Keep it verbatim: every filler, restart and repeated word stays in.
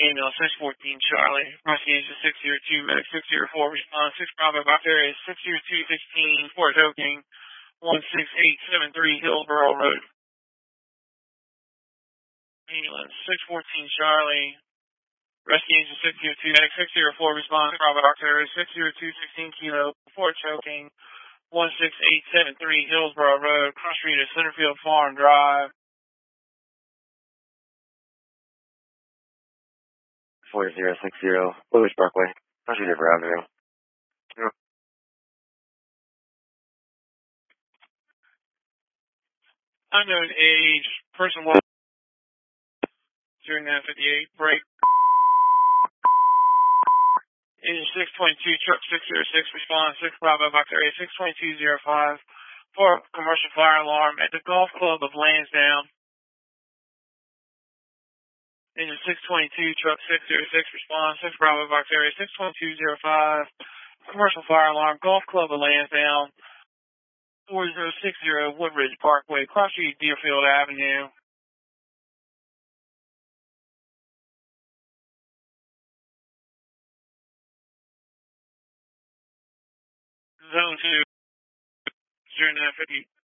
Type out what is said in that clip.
Ambulance six fourteen Charlie, investigation six zero two, medic six zero four, response six Bravo, box area six zero two sixteen, Fort Oaking, one six eight seven three Hillsborough Road. Ambulance six fourteen Charlie, investigation six zero two, medic six zero four, response Bravo, box area six zero two sixteen Kilo, Fort Choking, one six eight seven three Hillsborough Road, cross street of Centerfield Farm Drive. four zero six zero, Lewis Parkway, Country River Avenue. Yep. Unknown age, person one zero nine fifty-eight, break. Engine six twenty-two, truck six zero six, response six Bravo, box area six two two zero five, for commercial fire alarm at the Golf Club of Lansdowne. Engine six twenty-two, truck six zero six, response six Bravo, box area six two two zero five, commercial fire alarm, Golf Club of Lansdowne, four zero six zero Woodridge Parkway, cross street Deerfield Avenue. Zone two, zero nine fifty.